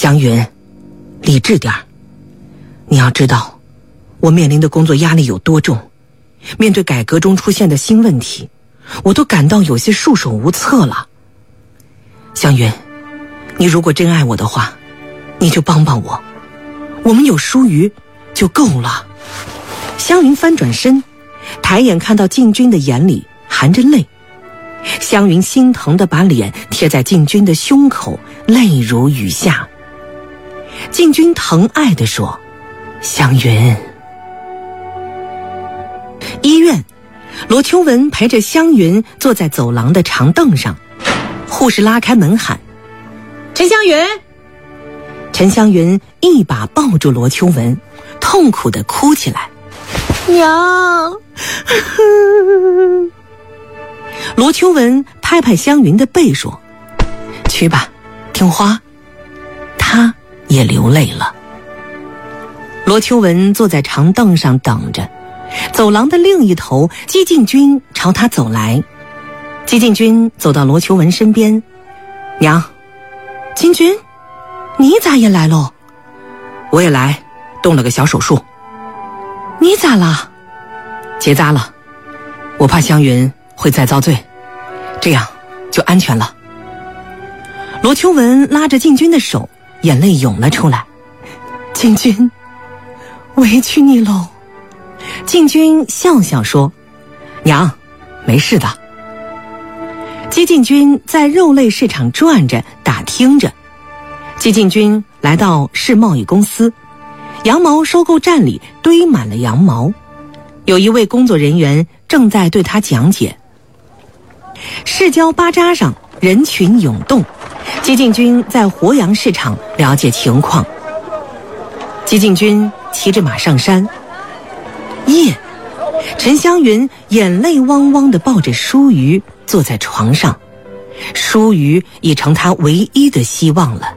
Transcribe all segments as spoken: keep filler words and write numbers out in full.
湘云，理智点儿。你要知道，我面临的工作压力有多重，面对改革中出现的新问题，我都感到有些束手无策了。湘云，你如果真爱我的话，你就帮帮我，我们有淑瑜就够了。湘云翻转身，抬眼看到静君的眼里含着泪，湘云心疼地把脸贴在静君的胸口，泪如雨下。静君疼爱地说：湘云。医院，罗秋文陪着湘云坐在走廊的长凳上，护士拉开门喊：陈湘云。陈湘云一把抱住罗秋文，痛苦地哭起来。娘。罗秋文拍拍湘云的背说：去吧，听话。他也流泪了。罗秋文坐在长凳上等着，走廊的另一头，姬敬军朝他走来。姬敬军走到罗秋文身边：娘。金军，你咋也来喽？我也来，动了个小手术。你咋了？结扎了，我怕湘云会再遭罪，这样就安全了。罗秋文拉着静君的手，眼泪涌了出来。静君，委屈你喽。静君笑笑说：娘，没事的。姬敬军在肉类市场转着打听着。姬敬军来到市贸易公司，羊毛收购站里堆满了羊毛，有一位工作人员正在对他讲解。市郊巴扎上人群涌动，姬敬军在活羊市场了解情况。姬敬军骑着马上山。夜，陈湘云眼泪汪汪地抱着淑瑜坐在床上，淑瑜已成他唯一的希望了。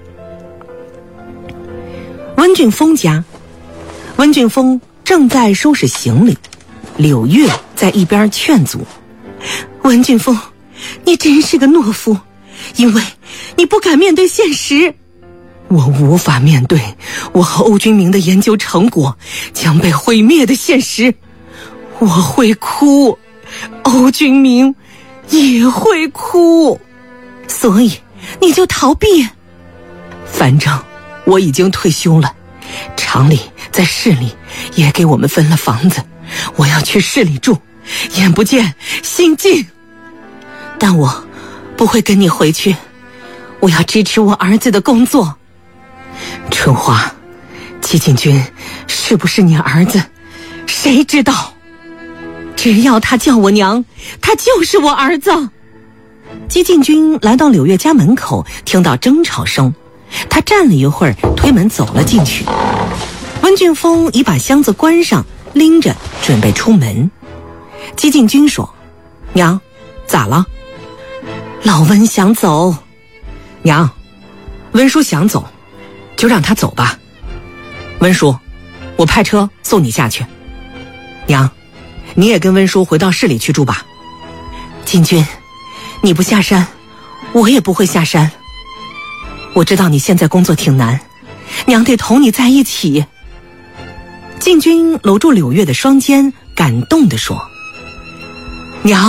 温俊峰家，温俊峰正在收拾行李，柳月在一边劝阻：温俊峰，你真是个懦夫，因为你不敢面对现实。我无法面对我和欧君明的研究成果将被毁灭的现实，我会哭，欧君明也会哭，所以你就逃避。反正我已经退休了，厂里在市里也给我们分了房子，我要去市里住，眼不见心尽。但我不会跟你回去，我要支持我儿子的工作。春花，季敬军是不是你儿子谁知道，只要他叫我娘，他就是我儿子。季敬军来到柳月家门口，听到争吵声，他站了一会儿，推门走了进去。温俊峰已把箱子关上，拎着准备出门。季敬军说：娘，咋了？老温想走。娘，温叔想走就让他走吧。温叔，我派车送你下去。娘，你也跟温叔回到市里去住吧。金军，你不下山，我也不会下山。我知道你现在工作挺难，娘得同你在一起。晋军搂住柳月的双肩，感动地说：娘。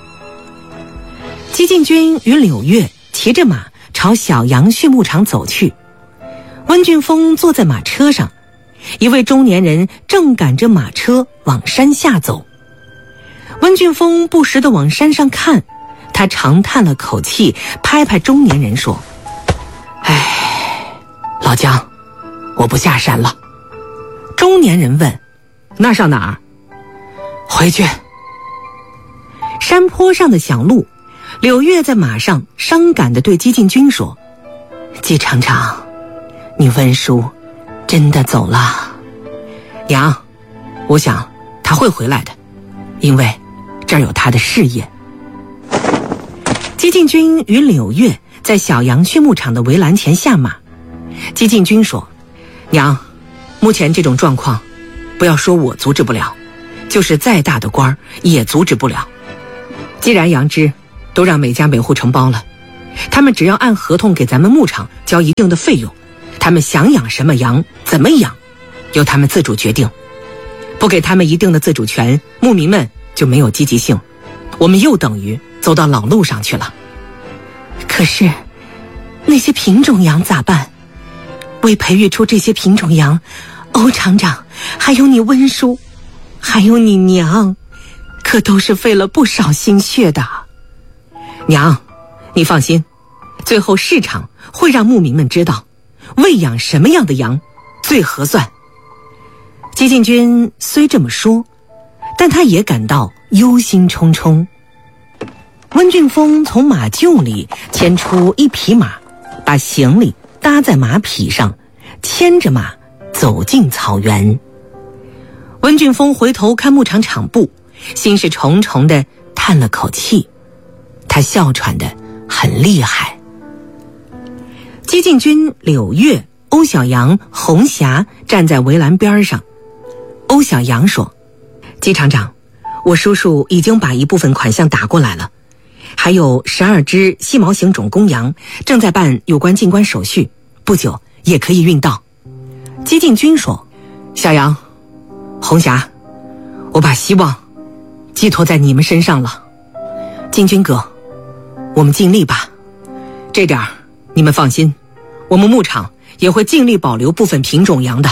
姬敬军与柳月骑着马朝小羊畜牧场走去。温俊峰坐在马车上，一位中年人正赶着马车往山下走。温俊峰不时地往山上看，他长叹了口气，拍拍中年人说：哎，老姜，我不下山了。中年人问：那上哪儿？回去。山坡上的小路，柳月在马上伤感地对姬敬军说：季厂长，你温叔真的走了。娘，我想他会回来的，因为这儿有他的事业。姬敬军与柳月在小羊畜牧场的围栏前下马。姬敬军说：娘，目前这种状况，不要说我阻止不了，就是再大的官也阻止不了。既然杨枝都让每家每户承包了，他们只要按合同给咱们牧场交一定的费用， 他们想养什么羊，怎么养，由他们自主决定。不给他们一定的自主权，牧民们就没有积极性，我们又等于走到老路上去了。可是那些品种羊咋办？为培育出这些品种羊，欧厂长还有你温叔还有你娘可都是费了不少心血的。娘，你放心，最后市场会让牧民们知道喂养什么样的羊最合算。激进军虽这么说，但他也感到忧心忡忡。温俊峰从马厩里牵出一匹马，把行李搭在马匹上，牵着马走进草原。温俊峰回头看牧场场部，心事重重地叹了口气，他哮喘得很厉害。激进军柳月、欧小阳、红霞站在围栏边上。欧小阳说：季厂长，我叔叔已经把一部分款项打过来了，还有十二只细毛型种公羊正在办有关进关手续，不久也可以运到。激进军说：小阳、红霞，我把希望寄托在你们身上了。进军哥，我们尽力吧，这点你们放心，我们牧场也会尽力保留部分品种羊的。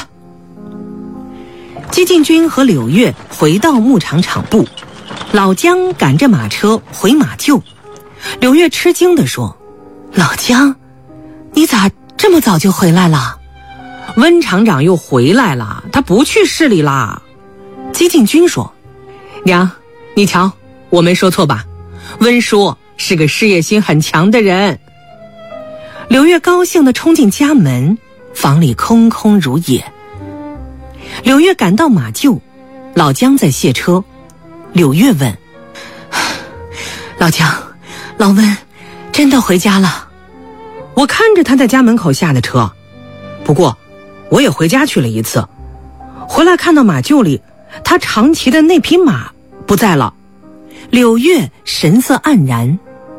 激进军和柳月回到牧场场部，老姜赶着马车回马厩。柳月吃惊地说：老姜，你咋这么早就回来了？温厂长又回来了，他不去市里啦。激进军说：娘，你瞧，我没说错吧？温叔是个事业心很强的人。柳月高兴地冲进家门，房里空空如也。柳月赶到马厩，老姜在卸车。柳月问：老姜，老温真的回家了？我看着他在家门口下的车，不过我也回家去了一次，回来看到马厩里他常骑的那匹马不在了。柳月神色黯然。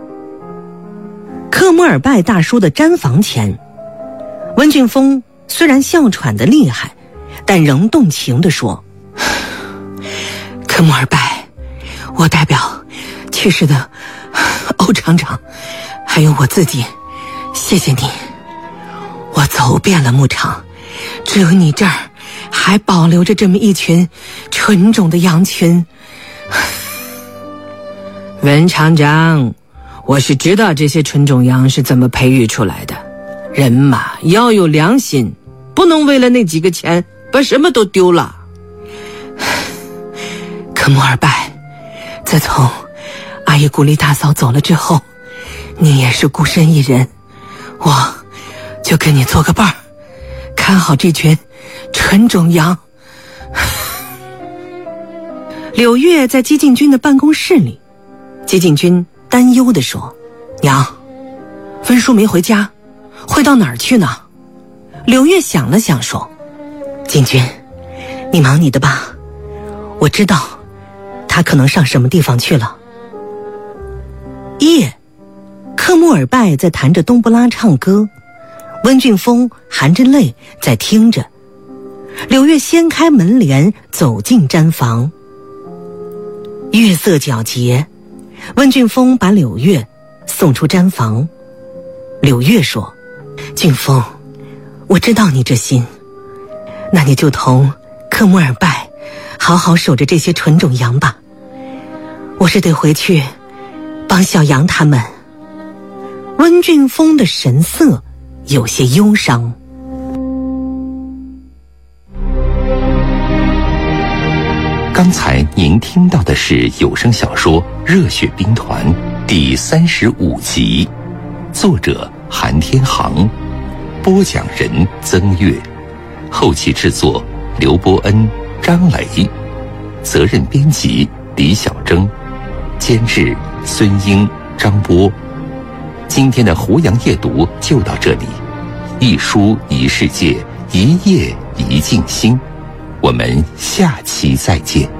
克莫尔拜大叔的毡房前，温俊峰虽然哮喘得厉害，但仍动情地说：克莫尔拜，我代表去世的欧厂长还有我自己谢谢你。我走遍了牧场，只有你这儿还保留着这么一群纯种的羊群。温厂长，我是知道这些纯种羊是怎么培育出来的，人嘛要有良心，不能为了那几个钱把什么都丢了。可莫尔拜，自从阿姨古丽大嫂走了之后，你也是孤身一人，我就跟你做个伴儿，看好这群纯种羊。柳月在激进军的办公室里，激进军担忧地说：娘，温叔没回家，会到哪儿去呢？柳月想了想说：进军，你忙你的吧，我知道他可能上什么地方去了。夜，克穆尔拜在弹着冬不拉唱歌，温俊峰含着泪在听着。柳月掀开门帘走进毡房，月色皎洁，温俊峰把柳月送出毡房。柳月说：俊峰，我知道你这心，那你就同克穆尔拜好好守着这些纯种羊吧，我是得回去帮小羊他们。温俊峰的神色有些忧伤。 刚才您听到的是有声小说《热血兵团》第三十五集，作者韩天航，播讲人曾月，后期制作刘伯恩、张磊，责任编辑李小征，监制孙英、张波。今天的胡杨夜读就到这里，一书一世界，一夜一静心。我们下期再见。